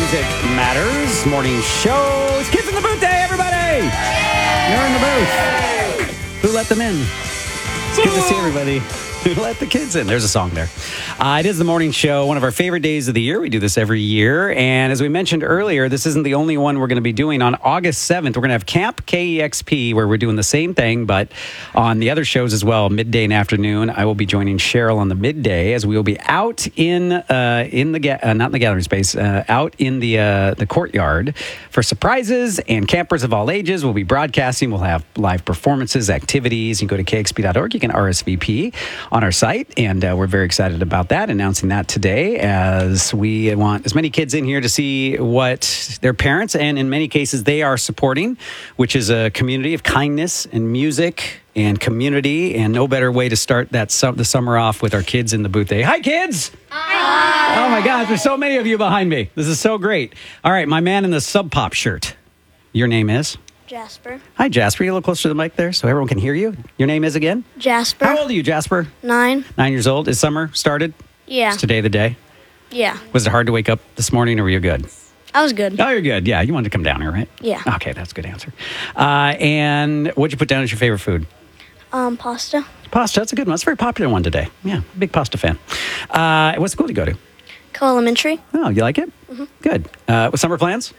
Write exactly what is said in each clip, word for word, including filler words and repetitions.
Music Matters morning show. It's Kids in the Booth Day, everybody! You're in the booth. Who let them in? It's good to see everybody. Who let the kids in? There's a song there. Uh, it is the morning show, one of our favorite days of the year. We do this every year. And as we mentioned earlier, this isn't the only one we're going to be doing. On August seventh, we're going to have Camp K E X P, where we're doing the same thing, but on the other shows as well, midday and afternoon. I will be joining Cheryl on the midday, as we will be out in uh, in the ga- uh, not in the gathering space, uh, out in the uh, the courtyard for surprises, and campers of all ages will be broadcasting. We'll have live performances, activities. You can go to K X P dot org. You can R S V P on our site, and uh, we're very excited about that, announcing that today, as we want as many kids in here to see what their parents, and in many cases they are supporting, which is a community of kindness and music and community, and no better way to start that su- the summer off with our kids in the booth day. Hi, kids! Hi! Oh my gosh, there's so many of you behind me. This is so great. All right, my man in the Sub Pop shirt. Your name is? Jasper. Hi, Jasper. You a little closer to the mic there so everyone can hear you. Your name is again? Jasper. How old are you, Jasper? Nine. Nine years old. Is summer started? Yeah. Is today the day? Yeah. Was it hard to wake up this morning, or were you good? I was good. Oh, you're good. Yeah, you wanted to come down here, right? Yeah. Okay, that's a good answer. Uh, and what'd you put down as your favorite food? Um, pasta. Pasta. That's a good one. That's a very popular one today. Yeah, big pasta fan. Uh, what school do you go to? Co-elementary. Oh, you like it? Mm-hmm. Good. Uh, what summer plans?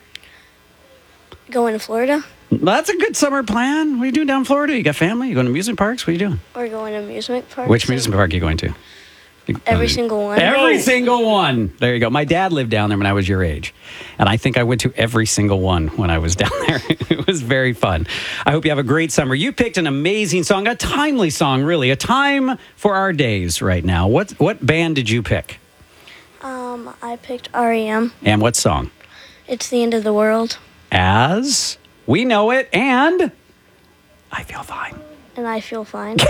Going to Florida. Well, that's a good summer plan. What are you doing down in Florida? You got family? You going to amusement parks? What are you doing? Or going to amusement park. Which amusement park are you going to? Every single one. Every single one. There you go. My dad lived down there when I was your age. And I think I went to every single one when I was down there. It was very fun. I hope you have a great summer. You picked an amazing song, a timely song, really. A time for our days right now. What, what band did you pick? Um, I picked R E M. And what song? It's the End of the World. As We Know It, and I Feel Fine. And I Feel Fine.